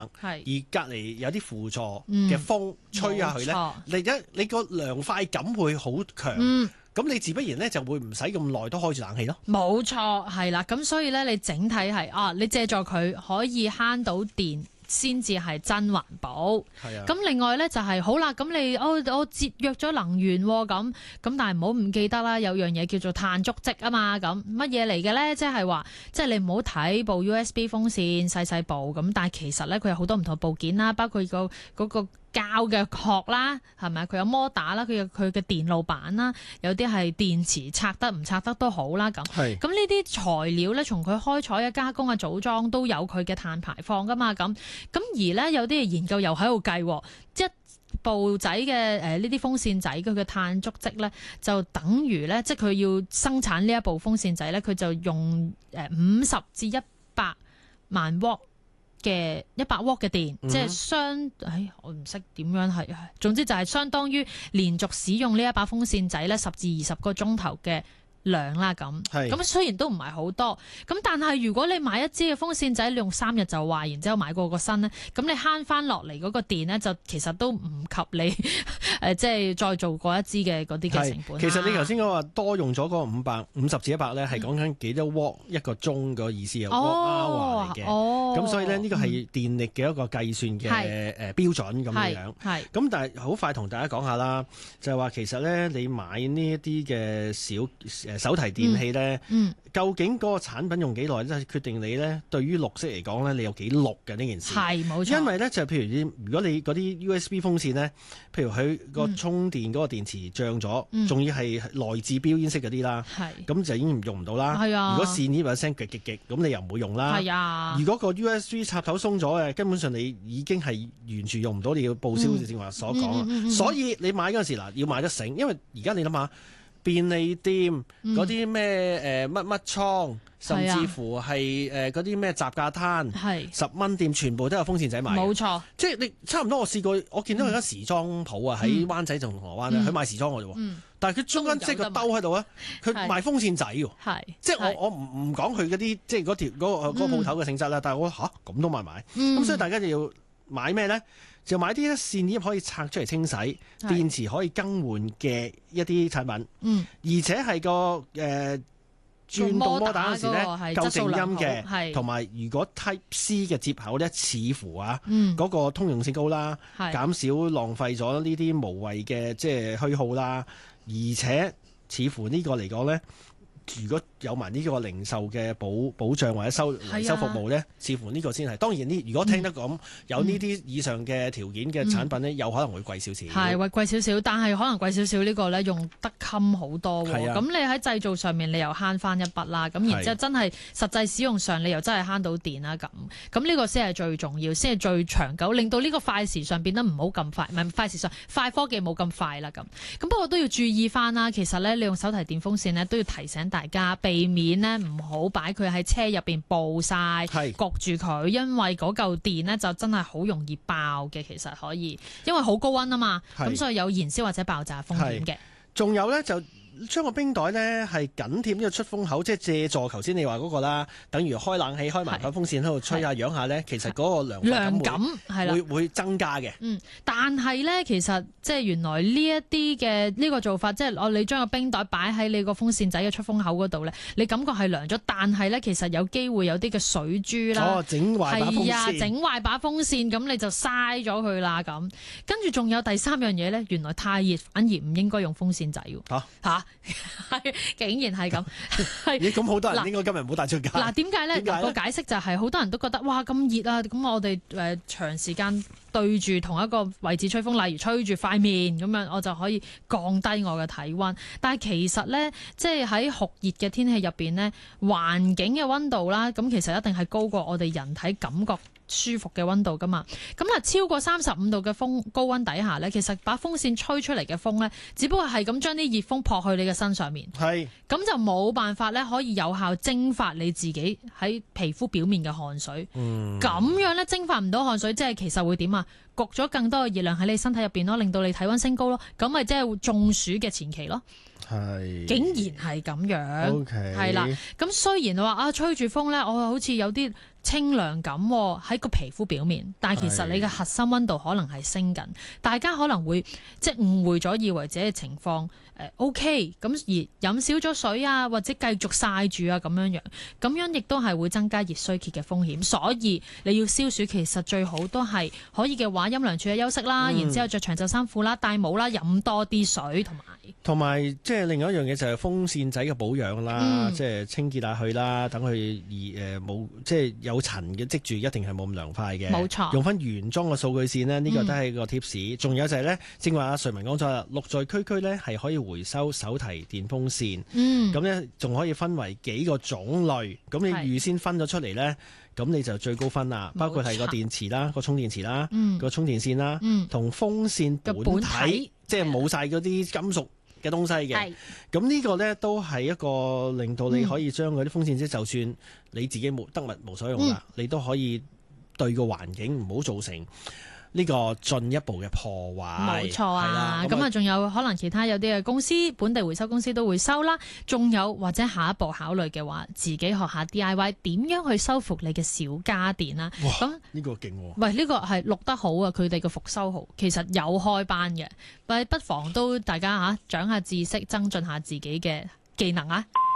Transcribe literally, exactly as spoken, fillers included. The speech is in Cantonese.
而隔離有啲輔助嘅風吹下去呢，你一你個涼快感會好強。嗯咁你自不然咧就會唔使咁耐都開住冷氣咯。 冇錯，係啦。咁所以咧，你整體係啊，你借助佢可以慳到電，先至係真環保。係啊。咁另外咧就係、是、好啦，咁你我我節約咗能源喎，咁咁但係唔好唔記得啦，有樣嘢叫做碳足跡啊嘛。咁乜嘢嚟嘅咧？即係話，即係你唔好睇部 U S B 風扇細細部咁，但係其實咧佢有好多唔同部件啦，包括個嗰個。膠嘅殼啦，係咪？佢有摩打啦，佢有佢嘅電路板啦，有啲係電池拆得唔拆得都好啦。咁咁呢啲材料咧，從佢開採啊、加工啊、組裝都有佢嘅碳排放噶嘛。咁咁而咧有啲研究又喺度計，一部仔嘅誒呢啲風扇仔佢嘅碳足跡咧，就等於咧，即係佢要生產呢一部風扇仔咧，佢就用誒五十至一百萬瓦嘅一百瓦嘅電，嗯、即係相，誒，我唔識點樣係，總之就係相當於連續使用呢一把風扇仔咧十至二十個鐘頭嘅量啦。咁，咁雖然都唔係好多，咁但係如果你買一支嘅風扇仔，你用三日就壞，然之後買過個新呢，咁你慳翻落嚟嗰個電呢，就其實都唔及你誒，即係再做過一支嘅嗰啲嘅成本。 其實你頭先講話多用咗嗰五百五十至一百咧，係講緊幾多瓦一個鐘個意思啊？瓦瓦嚟嘅。咁所以咧呢個係電力嘅一個計算嘅誒標準咁樣樣。係。咁但係好快同大家講下啦，就係話其實咧你買呢一啲嘅小誒手提電器咧，嗯嗯、究竟嗰個產品用幾耐咧，決定你咧對於綠色嚟講咧，你有幾綠嘅呢件事。係冇錯。因為咧就譬如如果你嗰啲 U S B 風扇咧，譬如佢個充電嗰個電池脹咗，仲、嗯、要係內置標煙式嗰啲啦，咁就已經用唔到啦。係啊。如果線呢把聲極極極，咁你又唔會用啦。係啊。如果個 U S B 插頭鬆咗嘅，根本上你已經係完全用唔到，你要報銷正話所講啊。嗯嗯嗯嗯、所以你買嗰陣時嗱，要買得醒，因為而家你諗下。便利店嗰啲咩誒乜乜倉，甚至乎係誒嗰啲咩雜架攤，十蚊店全部都有風扇仔賣。冇錯，即係你差唔多。我試過，我見到有間時裝鋪啊，喺灣仔同銅鑼灣咧，佢賣時裝嘅啫。嗯、但係佢中間即係個兜喺度啊，佢賣風扇仔喎。係，即係我我唔唔講佢嗰啲即係嗰條嗰個嗰個鋪頭嘅性質啦。但係我嚇咁都賣埋，咁所以大家就要買咩咧？就買啲線葉可以拆出嚟清洗，電池可以更換嘅一啲產品，嗯、而且係個誒、呃、轉動摩打嗰時咧夠靜音嘅，同埋如果 Type C 嘅接口咧，似乎啊嗰、嗯、個通用性高啦，減少浪費咗呢啲無謂嘅即係虛耗啦，而且似乎呢個嚟講咧。如果有埋呢個零售嘅保保障或者收維修服務咧，似乎呢個先係。當然呢，如果聽得咁、嗯、有呢啲以上嘅條件嘅產品咧，嗯、有可能會貴少少。係會貴少少，但係可能貴少少呢個咧用得襟好多喎。咁、啊、你喺製造上面你又慳翻一筆啦。咁然之後真係實際使用上你又真係慳到電啦。咁咁呢個先係最重要，先係最長久，令到呢個快時尚變得唔好咁快，唔係快時尚，快科技冇咁快啦。咁咁不過都要注意翻啦。其實咧，你用手提電風扇咧都要提醒大家避免咧唔好擺佢喺車入邊暴曬，焗住佢，因為嗰嚿電咧就真係好容易爆嘅。其實可以，因為好高溫啊嘛，咁所以有燃燒或者爆炸風險嘅。仲有咧就。將個冰袋咧係緊貼呢個出風口，即係借助頭先你話嗰個啦，等於開冷氣開埋個風扇喺度吹下揚下咧，其實嗰個涼感係啦，會會增加嘅。嗯，但係咧其實即係原來呢一啲嘅呢個做法，即係我你將個冰袋擺喺你個風扇仔嘅出風口嗰度咧，你感覺係涼咗，但係咧其實有機會有啲嘅水珠啦，哦，整壞把風扇，係啊，整壞把風扇，咁你就嘥咗佢啦咁。跟住仲有第三樣嘢咧，原來太熱反而唔應該用風扇仔喎。嚇嚇！係竟然係咁，係咁好多人應該今日唔好帶出街。嗱，點解咧？個解釋就係、是、好多人都覺得哇咁熱啊，咁我哋誒、呃、長時間對住同一個位置吹風，例如吹住塊面咁樣，我就可以降低我嘅體溫。但係其實咧，即係喺酷熱嘅天氣入邊咧，環境嘅溫度啦，咁其實一定係高過我哋人體感覺舒服嘅溫度噶嘛，咁啊超過三十五度嘅風高溫底下咧，其實把風扇吹出嚟嘅風咧，只不過係咁將啲熱風撲去你嘅身上面，係咁就冇辦法咧可以有效蒸發你自己喺皮膚表面嘅汗水，咁、嗯、樣咧蒸發唔到汗水，即係其實會點啊？焗咗更多嘅熱量喺你身體入邊咯，令到你體溫升高咯，咁咪即係會中暑嘅前期咯。係，竟然係咁樣，係啦、okay。咁雖然話啊吹住風咧，我好似有啲清涼感喺個皮膚表面，但係其實你嘅核心溫度可能係升緊，大家可能會即係誤會咗，以為自己嘅情況誒、呃、OK，咁而飲少咗水啊，或者繼續曬住啊咁樣樣，咁樣亦都係會增加熱衰竭嘅風險。所以你要消暑，其實最好都係可以嘅話，陰涼處嘅休息啦，嗯、然之後着長袖衫褲啦，戴帽啦，飲多啲水，同埋同埋即係另外一樣嘢就係風扇仔嘅保養啦，嗯、即係清潔下佢啦，等佢而誒冇即係有塵嘅積住，一定係冇咁涼快嘅。冇錯，用翻原裝嘅數據線呢，呢、呢個都係個 tips。仲、嗯、有就係咧，正話阿瑞文講咗啦，綠在區區咧係可以回收手提電風扇。嗯，咁咧仲可以分為幾個種類，咁你預先分咗出嚟咧，咁你就最高分啦。包括係個電池啦、個充電池啦、嗯、個充電線啦，同、嗯、風扇本體，本體即係冇晒嗰啲金屬嘅東西嘅。咁呢個咧都係一個令到你可以將嗰啲風扇，即、嗯、就算你自己冇得物無所用啦、嗯，你都可以對個環境唔好造成呢個進一步嘅破壞。 冇錯啊，咁啊仲有可能其他有啲嘅公司，本地回收公司都會收啦。仲有或者下一步考慮嘅話，自己學下 D I Y 點樣去修復你嘅小家電啦。咁呢、 呢個勁喎！ 喂，呢、呢個係錄得好啊，佢哋嘅復修好，其實有開班嘅，不不妨都大家嚇長下知識，增進下自己嘅技能啊！